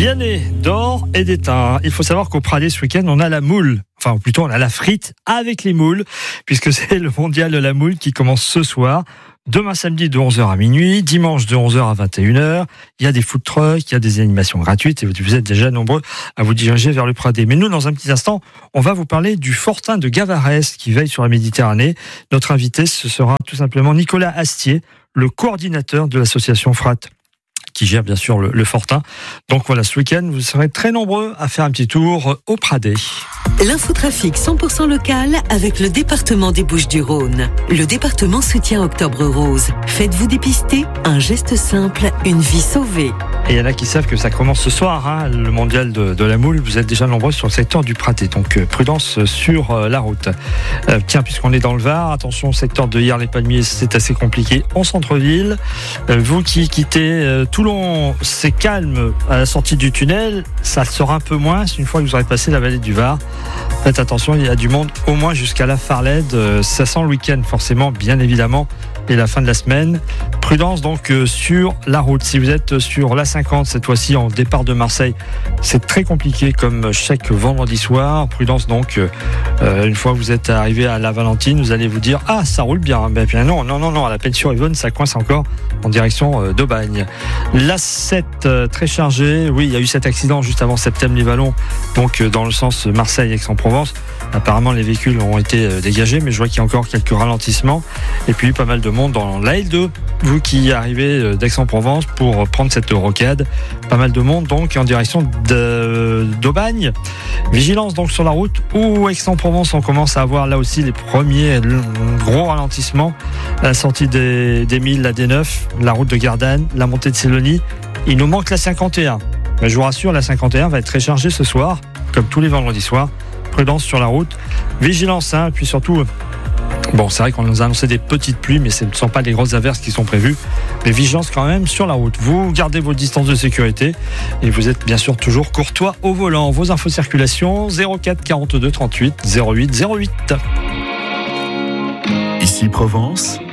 Vianney d'or et d'étain. Il faut savoir qu'au Pradé ce week-end, on a la moule. Enfin, plutôt, on a la frite avec les moules, puisque c'est le mondial de la moule qui commence ce soir. Demain samedi de 11h à minuit, dimanche de 11h à 21h. Il y a des food trucks, il y a des animations gratuites et vous êtes déjà nombreux à vous diriger vers le Pradé. Mais nous, dans un petit instant, on va vous parler du fortin de Gavarès qui veille sur la Méditerranée. Notre invité, ce sera tout simplement Nicolas Astier, le coordinateur de l'association FRAT, qui gère bien sûr le fortin. Donc voilà, ce week-end, vous serez très nombreux à faire un petit tour au Pradé. L'infotrafic 100% local avec le département des Bouches-du-Rhône. Le département soutient Octobre Rose. Faites-vous dépister, un geste simple, une vie sauvée. Et il y en a qui savent que ça commence ce soir, le mondial de la moule. Vous êtes déjà nombreux sur le secteur du Pradé, donc prudence sur la route. Tiens, puisqu'on est dans le Var, attention, secteur de Hyères-les-Palmiers, c'est assez compliqué en centre-ville. Vous qui quittez Toulon, c'est calme à la sortie du tunnel, ça le sera un peu moins une fois que vous aurez passé la vallée du Var. Faites attention, il y a du monde au moins jusqu'à la Farlède. Ça sent le week-end forcément, bien évidemment, et la fin de la semaine. Prudence donc sur la route. Si vous êtes sur l'A50 cette fois-ci en départ de Marseille, c'est très compliqué comme chaque vendredi soir. Prudence donc, une fois que vous êtes arrivé à la Valentine, vous allez vous dire « Ah, ça roule bien ». Ben bien non, à la Peine-sur-Yvonne, ça coince encore en direction d'Aubagne. L'A7 très chargé. Oui, il y a eu cet accident juste avant Septem-les-Vallons, donc dans le sens Marseille-Aix-en-Provence. Apparemment, les véhicules ont été dégagés, mais je vois qu'il y a encore quelques ralentissements. Et puis, pas mal de monde dans la L2. Vous qui arrivez d'Aix-en-Provence pour prendre cette rocade, pas mal de monde donc en direction d'Aubagne. Vigilance donc sur la route où Aix-en-Provence, on commence à avoir là aussi les premiers gros ralentissements à la sortie des 1000, la D9, la route de Gardanne, la montée de Célonie. Il nous manque la 51. Mais je vous rassure, la 51 va être très chargée ce soir, comme tous les vendredis soirs. Prudence sur la route, vigilance, puis surtout, bon, c'est vrai qu'on nous a annoncé des petites pluies, mais ce ne sont pas des grosses averses qui sont prévues, mais vigilance quand même sur la route. Vous gardez vos distances de sécurité et vous êtes bien sûr toujours courtois au volant. Vos infos circulation 04 42 38 08 08. Ici Provence,